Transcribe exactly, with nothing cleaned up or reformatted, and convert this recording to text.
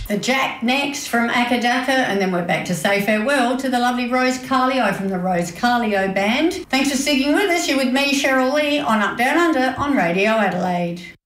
The Jack next from Akadaka, and then we're back to say farewell to the lovely Rose Carlio from the Rose Carlio Band. Thanks for sticking with us. You're with me, Cheryl Lee, on Up Down Under on Radio Adelaide.